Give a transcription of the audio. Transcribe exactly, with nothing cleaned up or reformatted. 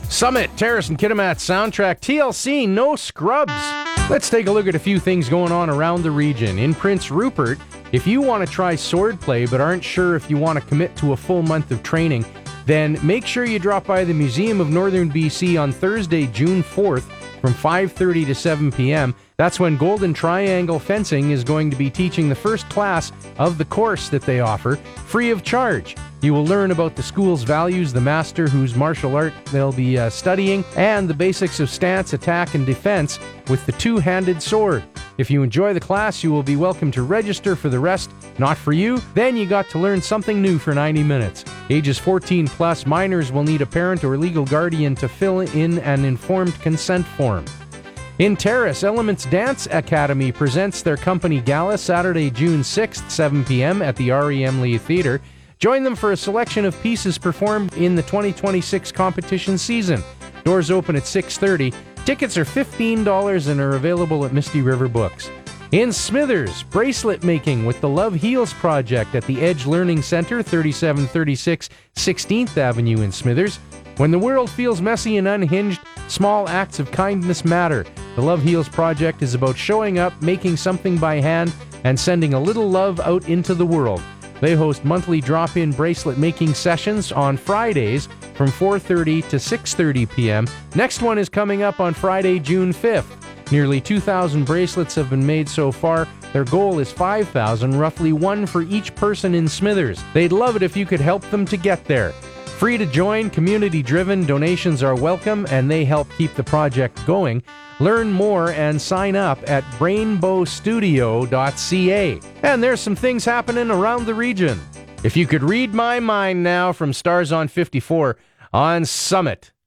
Summit, Terrace and Kitimat soundtrack, T L C, No Scrubs. Let's take a look at a few things going on around the region. In Prince Rupert, if you want to try swordplay but aren't sure if you want to commit to a full month of training, then make sure you drop by the Museum of Northern B C on Thursday, June fourth from five thirty to seven p.m. That's when Golden Triangle Fencing is going to be teaching the first class of the course that they offer, free of charge. You will learn about the school's values, the master whose martial art they'll be uh, studying, and the basics of stance, attack, and defense with the two-handed sword. If you enjoy the class, you will be welcome to register for the rest. Not for you? Then you got to learn something new for ninety minutes. Ages fourteen plus, minors will need a parent or legal guardian to fill in an informed consent form. In Terrace, Elements Dance Academy presents their company gala Saturday, June sixth, seven p.m. at the R E M Lee Theatre. Join them for a selection of pieces performed in the twenty twenty-six competition season. Doors open at six thirty. Tickets are fifteen dollars and are available at Misty River Books. In Smithers, bracelet making with the Love Heals Project at the Edge Learning Center, thirty-seven thirty-six sixteenth Avenue in Smithers. When the world feels messy and unhinged, small acts of kindness matter. The Love Heals Project is about showing up, making something by hand, and sending a little love out into the world. They host monthly drop-in bracelet making sessions on Fridays from four thirty to six thirty p.m. Next one is coming up on Friday, June fifth. Nearly two thousand bracelets have been made so far. Their goal is five thousand, roughly one for each person in Smithers. They'd love it if you could help them to get there. Free to join, community-driven, donations are welcome, and they help keep the project going. Learn more and sign up at rainbow studio dot c a. And there's some things happening around the region. If you could read my mind now from Stars on fifty-four on Summit.